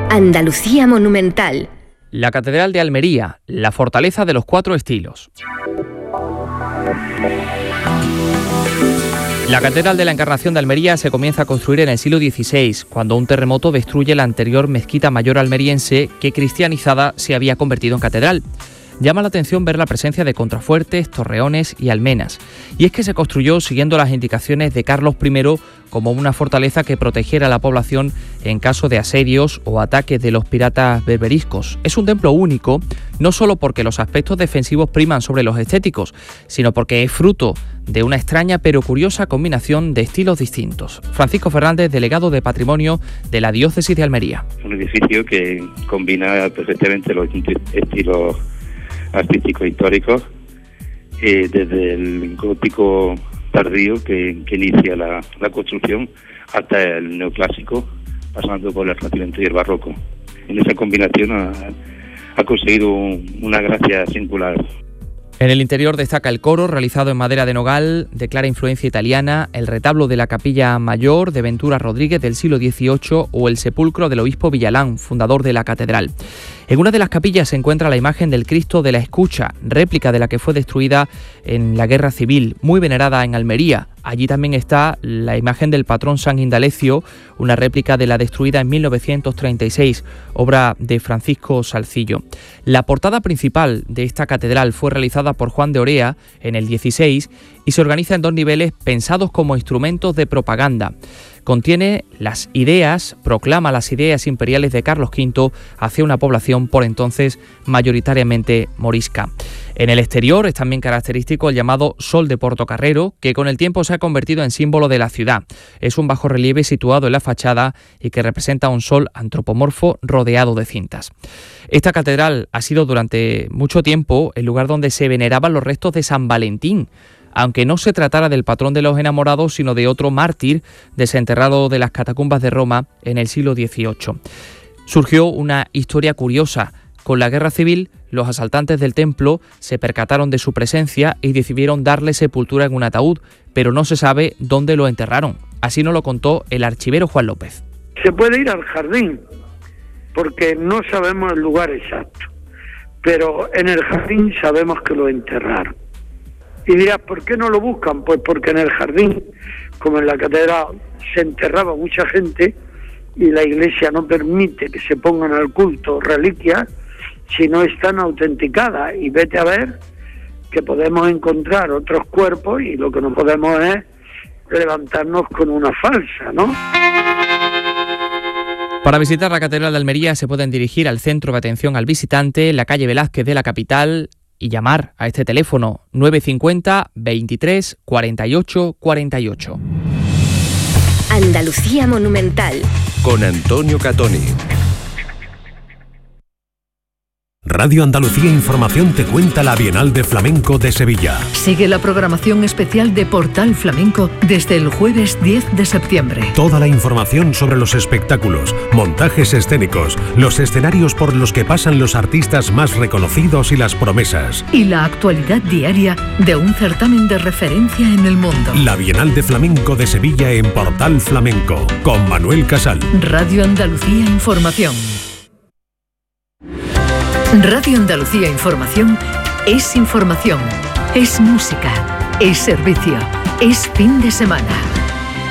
Andalucía Monumental. La Catedral de Almería, la fortaleza de los 4 estilos. La Catedral de la Encarnación de Almería se comienza a construir en el siglo XVI, cuando un terremoto destruye la anterior mezquita mayor almeriense que, cristianizada, se había convertido en catedral. Llama la atención ver la presencia de contrafuertes, torreones y almenas. Y es que se construyó siguiendo las indicaciones de Carlos I como una fortaleza que protegiera a la población en caso de asedios o ataques de los piratas berberiscos. Es un templo único, no solo porque los aspectos defensivos priman sobre los estéticos, sino porque es fruto de una extraña pero curiosa combinación de estilos distintos. Francisco Fernández, delegado de Patrimonio de la Diócesis de Almería. Un edificio que combina perfectamente los estilos artísticos históricos, desde el gótico tardío que inicia la construcción hasta el neoclásico, pasando por el Renacimiento y el barroco. En esa combinación ha conseguido una gracia singular. En el interior destaca el coro, realizado en madera de nogal, de clara influencia italiana, el retablo de la Capilla Mayor de Ventura Rodríguez del siglo XVIII o el sepulcro del obispo Villalán, fundador de la catedral. En una de las capillas se encuentra la imagen del Cristo de la Escucha, réplica de la que fue destruida en la Guerra Civil, muy venerada en Almería. Allí también está la imagen del patrón San Indalecio, una réplica de la destruida en 1936, obra de Francisco Salcillo. La portada principal de esta catedral fue realizada por Juan de Orea en el 16 y se organiza en 2 niveles pensados como instrumentos de propaganda. Contiene las ideas, proclama las ideas imperiales de Carlos V hacia una población por entonces mayoritariamente morisca. En el exterior es también característico el llamado Sol de Portocarrero, que con el tiempo se ha convertido en símbolo de la ciudad. Es un bajorrelieve situado en la fachada y que representa un sol antropomorfo rodeado de cintas. Esta catedral ha sido durante mucho tiempo el lugar donde se veneraban los restos de San Valentín, aunque no se tratara del patrón de los enamorados, sino de otro mártir desenterrado de las catacumbas de Roma en el siglo XVIII. Surgió una historia curiosa. Con la Guerra Civil, los asaltantes del templo se percataron de su presencia y decidieron darle sepultura en un ataúd, pero no se sabe dónde lo enterraron. Así nos lo contó el archivero Juan López. Se puede ir al jardín, porque no sabemos el lugar exacto, pero en el jardín sabemos que lo enterraron. Y dirás, ¿por qué no lo buscan? Pues porque en el jardín, como en la catedral, se enterraba mucha gente y la iglesia no permite que se pongan al culto reliquias si no están autenticadas. Y vete a ver que podemos encontrar otros cuerpos y lo que no podemos es levantarnos con una falsa, ¿no? Para visitar la Catedral de Almería se pueden dirigir al Centro de Atención al Visitante, en la calle Velázquez de la capital, y llamar a este teléfono 950 23 48 48. Andalucía Monumental. Con Antonio Catoni. Radio Andalucía Información te cuenta la Bienal de Flamenco de Sevilla. Sigue la programación especial de Portal Flamenco desde el jueves 10 de septiembre. Toda la información sobre los espectáculos, montajes escénicos, los escenarios por los que pasan los artistas más reconocidos y las promesas. Y la actualidad diaria de un certamen de referencia en el mundo. La Bienal de Flamenco de Sevilla en Portal Flamenco, con Manuel Casal. Radio Andalucía Información. Radio Andalucía Información es música, es servicio, es fin de semana.